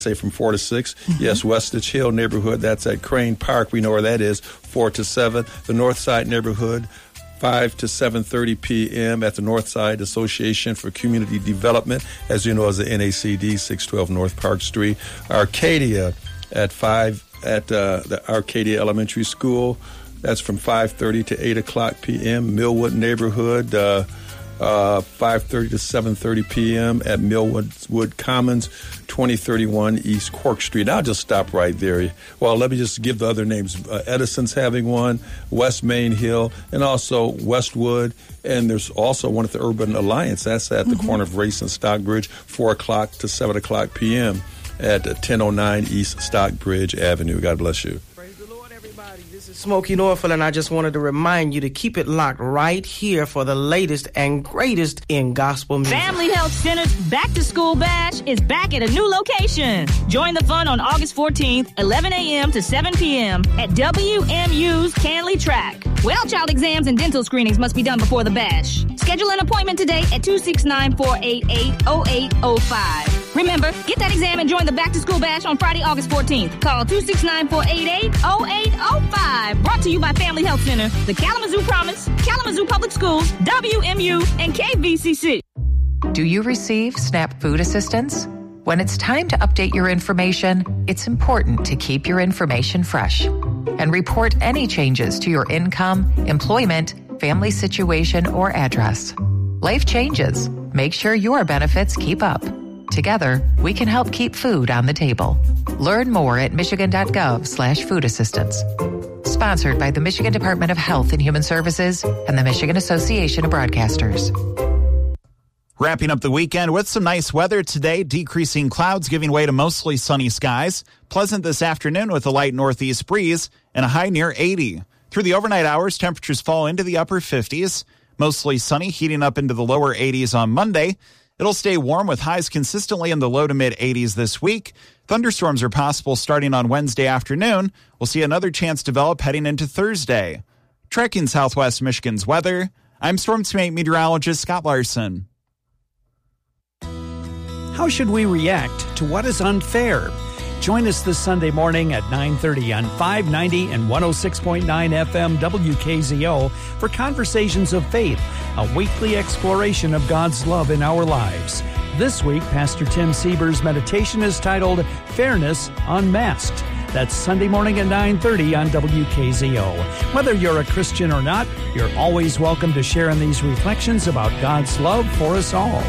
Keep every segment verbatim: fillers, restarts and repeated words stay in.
say from four to six. Mm-hmm. Yes, Westridge Hill neighborhood, that's at Crane Park. We know where that is, four to seven. The Northside neighborhood, five to seven thirty p.m. at the Northside Association for Community Development, as you know, as the N A C D, six twelve North Park Street. Arcadia at five at uh, the Arcadia Elementary School. That's from five thirty to eight o'clock p.m. Millwood neighborhood, uh, uh, five thirty to seven thirty p.m. at Millwood Wood Commons, twenty thirty-one East Cork Street. I'll just stop right there. Well, let me just give the other names. Uh, Edison's having one, West Main Hill, and also Westwood. And there's also one at the Urban Alliance. That's at the mm-hmm. corner of Race and Stockbridge, four o'clock to seven o'clock p.m. at ten oh nine East Stockbridge Avenue. God bless you. This is Smokey Norfolk, and I just wanted to remind you to keep it locked right here for the latest and greatest in gospel music. Family Health Center's Back to School Bash is back at a new location. Join the fun on August fourteenth, eleven a.m. to seven p.m. at W M U's Canley Track. Well, child exams and dental screenings must be done before the bash. Schedule an appointment today at two six nine, four eight eight, zero eight zero five. Remember, get that exam and join the Back to School Bash on Friday, August fourteenth. Call two six nine, four eight eight, zero eight zero five. Brought to you by Family Health Center, the Kalamazoo Promise, Kalamazoo Public Schools, W M U, and K V C C. Do you receive SNAP food assistance? When it's time to update your information, it's important to keep your information fresh and report any changes to your income, employment, family situation, or address. Life changes. Make sure your benefits keep up. Together, we can help keep food on the table. Learn more at michigan.gov slash food assistance. Sponsored by the Michigan Department of Health and Human Services and the Michigan Association of Broadcasters. Wrapping up the weekend with some nice weather today, decreasing clouds giving way to mostly sunny skies. Pleasant this afternoon with a light northeast breeze and a high near eighty. Through the overnight hours, temperatures fall into the upper fifties. Mostly sunny, heating up into the lower eighties on Monday. It'll stay warm with highs consistently in the low to mid eighties this week. Thunderstorms are possible starting on Wednesday afternoon. We'll see another chance develop heading into Thursday. Tracking Southwest Michigan's weather, I'm Storm Team meteorologist Scott Larson. How should we react to what is unfair? Join us this Sunday morning at nine thirty on five ninety and one oh six point nine F M W K Z O for Conversations of Faith, a weekly exploration of God's love in our lives. This week, Pastor Tim Sieber's meditation is titled Fairness Unmasked. That's Sunday morning at nine thirty on W K Z O. Whether you're a Christian or not, you're always welcome to share in these reflections about God's love for us all.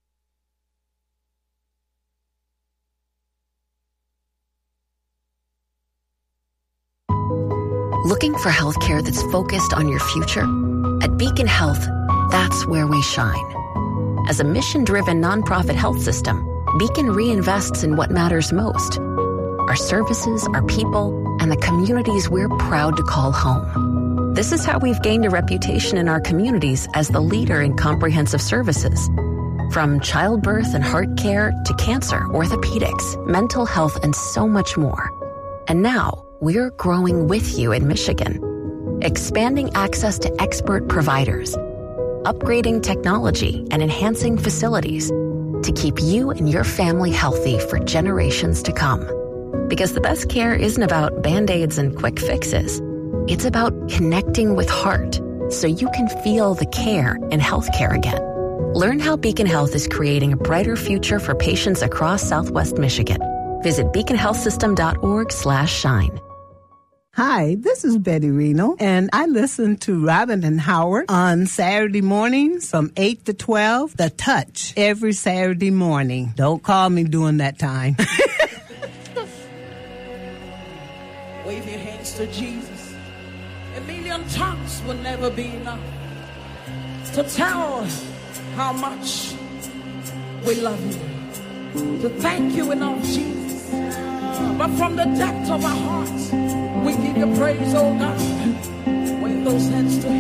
Looking for healthcare that's focused on your future? At Beacon Health, that's where we shine. As a mission-driven nonprofit health system, Beacon reinvests in what matters most: our services, our people, and the communities we're proud to call home. This is how we've gained a reputation in our communities as the leader in comprehensive services. From childbirth and heart care to cancer, orthopedics, mental health, and so much more. And now, we're growing with you in Michigan, expanding access to expert providers, upgrading technology, and enhancing facilities to keep you and your family healthy for generations to come. Because the best care isn't about Band-Aids and quick fixes. It's about connecting with heart so you can feel the care in healthcare again. Learn how Beacon Health is creating a brighter future for patients across Southwest Michigan. Visit beacon health system dot org slash shine. Hi, this is Betty Reno, and I listen to Robin and Howard on Saturday mornings from eight to twelve, The Touch, every Saturday morning. Don't call me during that time. Wave your hands to Jesus. A million tongues will never be enough to tell how much we love you, to thank you enough, Jesus. But from the depth of our hearts, we give you praise, oh God. Wave those hands to Him.